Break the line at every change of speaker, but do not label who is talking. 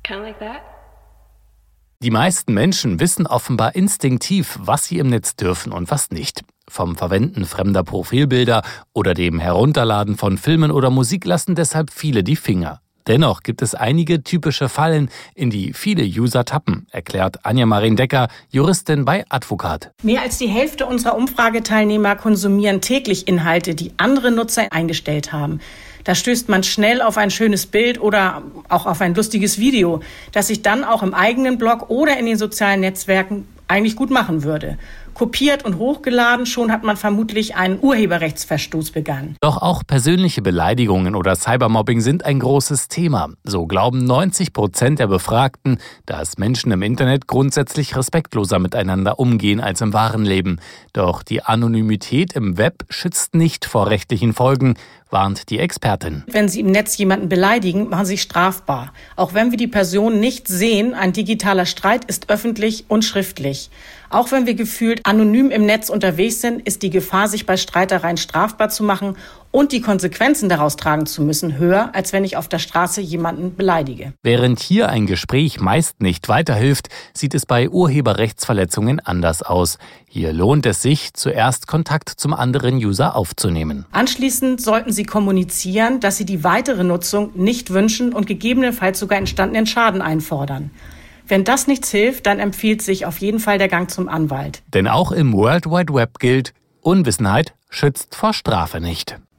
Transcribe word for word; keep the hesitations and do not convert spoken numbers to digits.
Kind of like that.
Die meisten Menschen wissen offenbar instinktiv, was sie im Netz dürfen und was nicht. Vom Verwenden fremder Profilbilder oder dem Herunterladen von Filmen oder Musik lassen deshalb viele die Finger. Dennoch gibt es einige typische Fallen, in die viele User tappen, erklärt Anja-Maren Decker, Juristin bei Advocat.
Mehr als die Hälfte unserer Umfrageteilnehmer konsumieren täglich Inhalte, die andere Nutzer eingestellt haben. Da stößt man schnell auf ein schönes Bild oder auch auf ein lustiges Video, das sich dann auch im eigenen Blog oder in den sozialen Netzwerken eigentlich gut machen würde. Kopiert und hochgeladen, schon hat man vermutlich einen Urheberrechtsverstoß begangen.
Doch auch persönliche Beleidigungen oder Cybermobbing sind ein großes Thema. So glauben neunzig Prozent der Befragten, dass Menschen im Internet grundsätzlich respektloser miteinander umgehen als im wahren Leben. Doch die Anonymität im Web schützt nicht vor rechtlichen Folgen, warnt die Expertin.
Wenn Sie im Netz jemanden beleidigen, machen Sie strafbar. Auch wenn wir die Person nicht sehen, ein digitaler Streit ist öffentlich und schriftlich. Auch wenn wir gefühlt anonym im Netz unterwegs sind, ist die Gefahr, sich bei Streitereien strafbar zu machen und die Konsequenzen daraus tragen zu müssen, höher, als wenn ich auf der Straße jemanden beleidige.
Während hier ein Gespräch meist nicht weiterhilft, sieht es bei Urheberrechtsverletzungen anders aus. Hier lohnt es sich, zuerst Kontakt zum anderen User aufzunehmen.
Anschließend sollten Sie kommunizieren, dass Sie die weitere Nutzung nicht wünschen und gegebenenfalls sogar entstandenen Schaden einfordern. Wenn das nichts hilft, dann empfiehlt sich auf jeden Fall der Gang zum Anwalt.
Denn auch im World Wide Web gilt, Unwissenheit schützt vor Strafe nicht.